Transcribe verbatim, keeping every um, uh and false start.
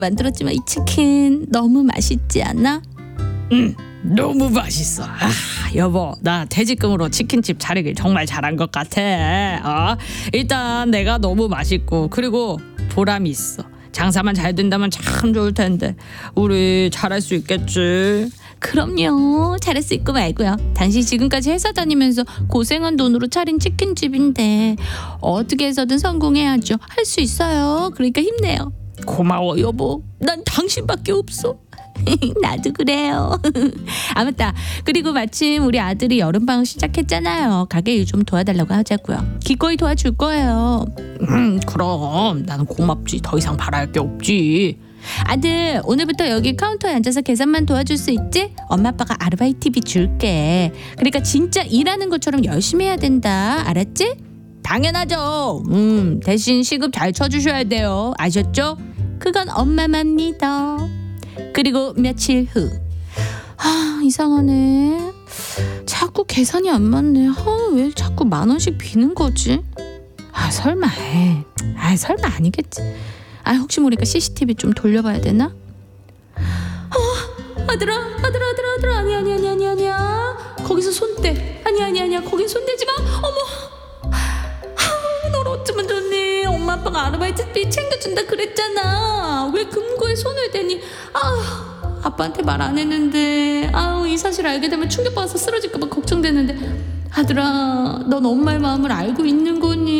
만들었지만 이 치킨 너무 맛있지 않아? 응, 너무 맛있어. 아, 여보, 나 퇴직금으로 치킨집 차리길 정말 잘한 것 같아. 어? 일단 내가 너무 맛있고 그리고 보람이 있어. 장사만 잘 된다면 참 좋을 텐데 우리 잘할 수 있겠지? 그럼요. 잘할 수 있고 말고요. 당신 지금까지 회사 다니면서 고생한 돈으로 차린 치킨집인데 어떻게 해서든 성공해야죠. 할 수 있어요. 그러니까 힘내요. 고마워 여보. 난 당신밖에 없어. 나도 그래요. 아 맞다. 그리고 마침 우리 아들이 여름방학 시작했잖아요. 가게 일 좀 도와달라고 하자고요. 기꺼이 도와줄 거예요. 음, 그럼 나는 고맙지. 더 이상 바랄 게 없지. 아들, 오늘부터 여기 카운터에 앉아서 계산만 도와줄 수 있지? 엄마 아빠가 아르바이트비 줄게. 그러니까 진짜 일하는 것처럼 열심히 해야 된다. 알았지? 당연하죠. 음, 대신 시급 잘 쳐주셔야 돼요. 아셨죠? 그건 엄마만 믿어. 그리고 며칠 후. 아, 이상하네. 자꾸 계산이 안 맞네. 아, 왜 자꾸 만 원씩 비는 거지? 아, 설마. 아, 설마 아니겠지. 아, 혹시 모르니까 씨씨티비 좀 돌려봐야 되나? 어, 아들아, 아들아, 아들아, 아들아, 아니, 아니, 아니, 아니, 아니야. 거기서 손대. 아니, 아니, 아니야. 거긴 손대지 마. 어머. 아, 널 어쩌면 좋니? 엄마 아빠가 아르바이트비 챙겨준다 그랬잖아. 왜 금고에 손을 대니? 아, 아빠한테 말 안 했는데. 아우, 이 사실 알게 되면 충격받아서 쓰러질까봐 걱정되는데. 아들아, 넌 엄마의 마음을 알고 있는 거니?